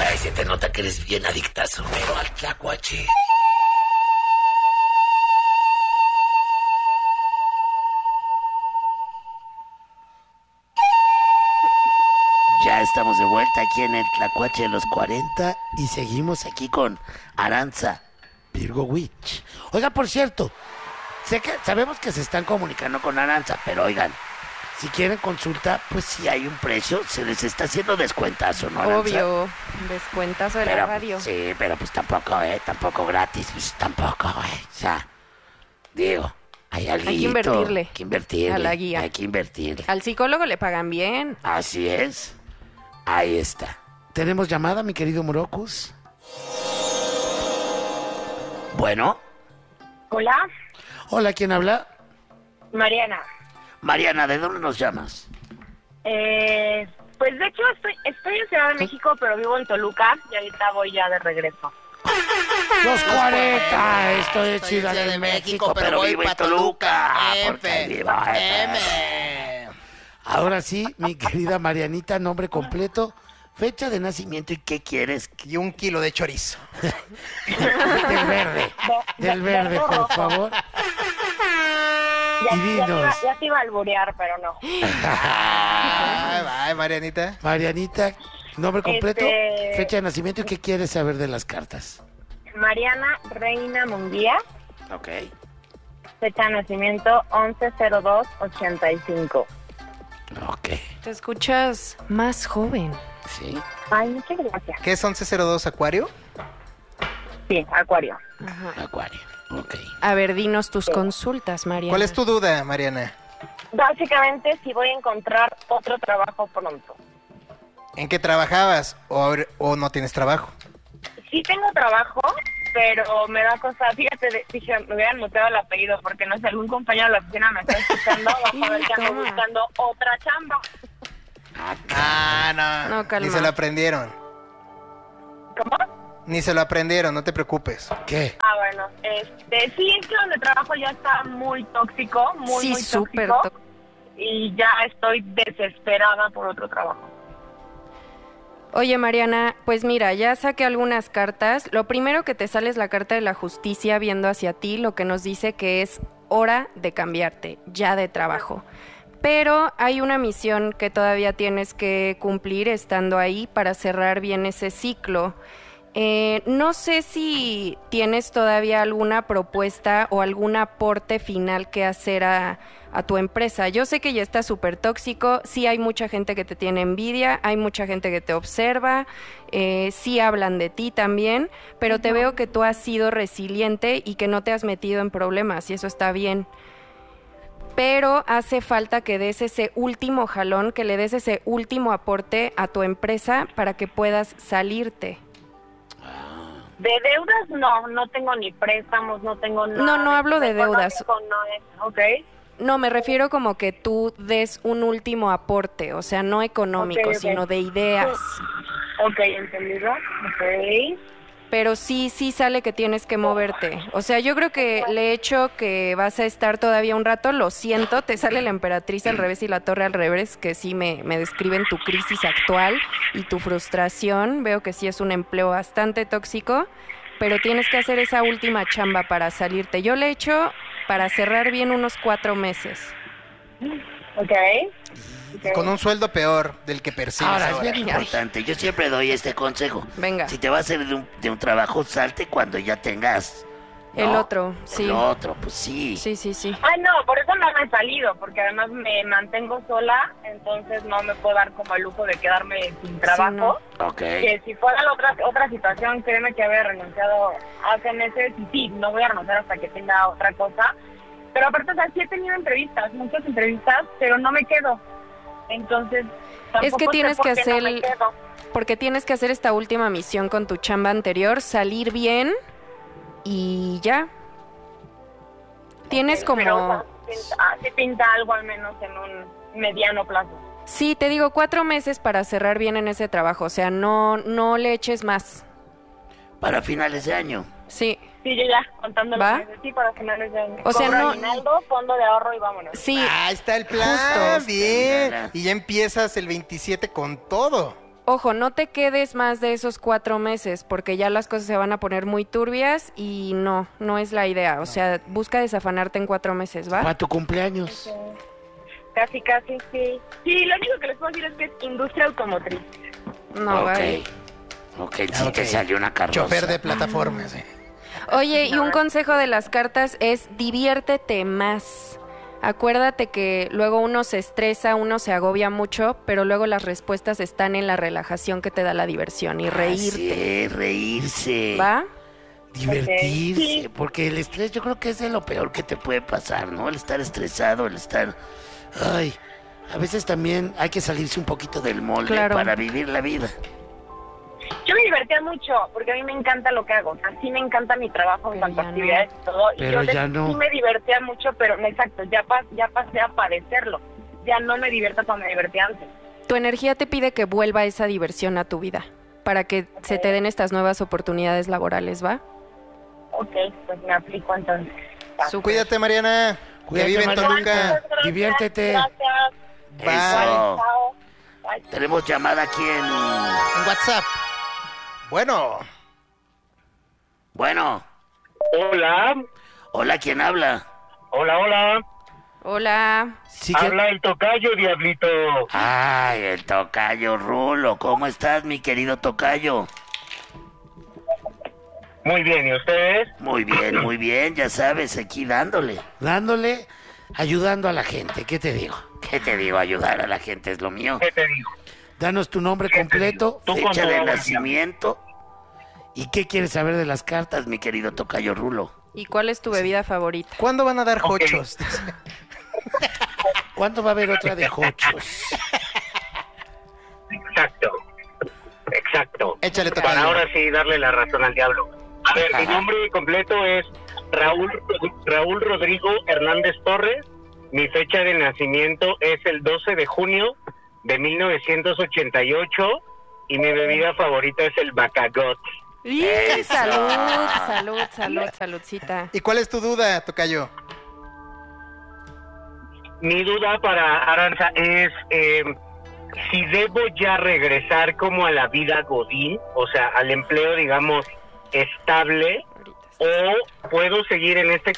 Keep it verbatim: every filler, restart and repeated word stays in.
Ay, se te nota que eres bien adictazo, pero al tlacuache. Ya estamos de vuelta aquí en el Tlacuache de los cuarenta y seguimos aquí con Aranza Virgo Witch. Oiga, por cierto, sé que sabemos que se están comunicando con Aranza, pero oigan, si quieren consulta, pues si hay un precio, se les está haciendo descuentazo, ¿no, Aranza? Obvio, descuentazo de pero, la radio. Sí, pero pues tampoco, ¿eh? Tampoco gratis, pues tampoco, ¿eh? O sea, digo, hay algo. Hay que invertirle. Hay que invertirle. A la guía. Hay que invertirle. Al psicólogo le pagan bien. Así es. Ahí está. ¿Tenemos llamada, mi querido Morocus? Bueno. Hola. Hola, ¿quién habla? Mariana. Mariana, ¿de dónde nos llamas? Eh, pues de hecho estoy, estoy en Ciudad de México, pero vivo en Toluca y ahorita voy ya de regreso. Los cuarenta, estoy en Ciudad de, de México, pero vivo en Toluca. Porque vivo M. Ahora sí, mi querida Marianita, nombre completo, fecha de nacimiento y qué quieres. Y un kilo de chorizo. Del verde, del verde, por favor. Ya, Y ya, te iba, dinos. ya te iba a alburear, pero no. Ay, ay, Marianita. Marianita, nombre completo, Este- fecha de nacimiento y qué quieres saber de las cartas. Mariana Reina Munguía, Ok. fecha de nacimiento once cero dos ochenta y cinco. Ok, Te escuchas más joven. sí. Ay, muchas gracias. ¿Qué es once cero dos Acuario? Sí, Acuario. Ajá. Acuario, ok. A ver, dinos tus consultas, Mariana. ¿Cuál es tu duda, Mariana? Básicamente, si voy a encontrar otro trabajo pronto. ¿En qué trabajabas o, ahora- o no tienes trabajo? Sí tengo trabajo, pero me da cosa. Fíjate, de- dije, me hubieran muteado el apellido porque no sé, algún compañero de la oficina me está escuchando, va a saber que ando Toma. buscando otra chamba. Ah, no. No, calma. Ni se lo aprendieron. ¿Cómo? Ni se lo aprendieron, no te preocupes. ¿Qué? Ah, bueno, este, sí, es que donde trabajo ya está muy tóxico, muy, Sí, muy súper tóxico. tóxico. Y ya estoy desesperada por otro trabajo. Oye, Mariana, pues mira, ya saqué algunas cartas. Lo primero que te sale es la carta de la justicia viendo hacia ti, lo que nos dice que es hora de cambiarte, ya de trabajo. Pero hay una misión que todavía tienes que cumplir estando ahí para cerrar bien ese ciclo. Eh, no sé si tienes todavía alguna propuesta o algún aporte final que hacer a, a tu empresa. Yo sé que ya está súper tóxico, sí hay mucha gente que te tiene envidia, hay mucha gente que te observa, eh, sí hablan de ti también, pero te veo que tú has sido resiliente y que no te has metido en problemas y eso está bien. Pero hace falta que des ese último jalón, que le des ese último aporte a tu empresa para que puedas salirte. De deudas no, no tengo ni préstamos, no tengo nada. No, no hablo de deudas. Económico no es, ¿ok? No, me refiero como que tú des un último aporte, o sea, no económico, Ok, ok. sino de ideas. Ok, entendido. Ok. Pero sí, sí sale que tienes que moverte. O sea, yo creo que le hecho que vas a estar todavía un rato, lo siento, te sale la emperatriz al revés y la torre al revés, que sí me, me describen tu crisis actual y tu frustración. Veo que sí es un empleo bastante tóxico, pero tienes que hacer esa última chamba para salirte. Yo le echo para cerrar bien unos cuatro meses. Ok. Y con un sueldo peor del que percibes Ahora, ahora. es bien importante, yo siempre doy este consejo. Venga. Si te vas a hacer de un, de un trabajo, salte cuando ya tengas... El ¿no? otro, sí. El otro, pues sí. Sí, sí, sí. Ah, no, por eso no me he salido, porque además me mantengo sola, entonces no me puedo dar como el lujo de quedarme sin trabajo. Ok. Que si fuera la otra, otra situación, créeme que había renunciado hace meses y sí, no voy a renunciar hasta que tenga otra cosa. Pero aparte, o sea, sí he tenido entrevistas, muchas entrevistas, pero no me quedo. Entonces, tampoco Es que sé tienes por que qué hacer no me el- quedo. Porque tienes que hacer esta última misión con tu chamba anterior, salir bien y ya. Tienes Pero, o sea, como... pinta, ah, sí pinta algo al menos en un mediano plazo. Sí, te digo, cuatro meses para cerrar bien en ese trabajo. O sea, no, no le eches más. Para finales de año. Sí, Sí, yo ya contando los ¿Va? meses, sí, para finales de año. O sea, Cobro no- aguinaldo, fondo de ahorro y vámonos. sí. Ahí está el plan, Justo. bien. Y ya empiezas el veintisiete con todo. Ojo, no te quedes más de esos cuatro meses porque ya las cosas se van a poner muy turbias y no, no es la idea. O sea, busca desafanarte en cuatro meses, ¿va? Para tu cumpleaños. Casi, casi, sí. Sí, lo único que les puedo decir es que es industria automotriz. No, ok. vale. Ok, sí Ok. te salió una carroza. Chofer de plataformas. eh. Oye, y un consejo de las cartas es diviértete más. Acuérdate que luego uno se estresa, uno se agobia mucho, pero luego las respuestas están en la relajación que te da la diversión y reírte. Sí, reírse. ¿Va? Divertirse, Ok, sí. porque el estrés yo creo que es de lo peor que te puede pasar, ¿no? El estar estresado, el estar... Ay, a veces también hay que salirse un poquito del molde Claro. para vivir la vida. Yo me divertía mucho, porque a mí me encanta lo que hago. O sea, sí me encanta mi trabajo en Pero cuanto a ya actividades y todo. Y Pero yo de- ya no. sí me divertía mucho, pero no, exacto, ya, pas, ya pasé a padecerlo. Ya no me divierto como me divertía antes. Tu energía te pide que vuelva esa diversión a tu vida para que se te den estas nuevas oportunidades laborales, ¿va? Ok, pues me aplico entonces. Va. Súper. Cuídate, Mariana. Cuídate, que vive en Mariana. Toluca. Gracias, Diviértete. Gracias. Bye. Eso. Chao. Bye. Tenemos llamada aquí en... En WhatsApp. Bueno. Bueno, Hola, hola, ¿quién habla? hola, hola. Hola. Sí que... Habla el tocayo, diablito. Ay, el tocayo Rulo, ¿cómo estás, mi querido tocayo? Muy bien, ¿y ustedes? Muy bien, muy bien, ya sabes, aquí dándole. Dándole, ayudando a la gente, ¿qué te digo? ¿Qué te digo? Ayudar a la gente es lo mío. ¿Qué te digo? Danos tu nombre completo, Tú con fecha tu de agua, nacimiento. ¿Y qué quieres saber de las cartas, mi querido tocayo Rulo? ¿Y cuál es tu bebida favorita? ¿Cuándo van a dar Ok. jochos? Dice. ¿Cuándo va a haber otra de jochos? Exacto, exacto. Échale, Para tocayo. ahora sí darle la razón al diablo. A ver, mi nombre completo es Raúl, Raúl Rodrigo Hernández Torres. Mi fecha de nacimiento es el doce de junio de mil novecientos ochenta y ocho y mi bebida favorita es el Bacagot. ¡Y Eso. salud, salud, salud, saludcita! ¿Y cuál es tu duda, tocayo? Mi duda para Aranza es eh, si debo ya regresar como a la vida godín, o sea, al empleo, digamos, estable, Ahorita. o puedo seguir en este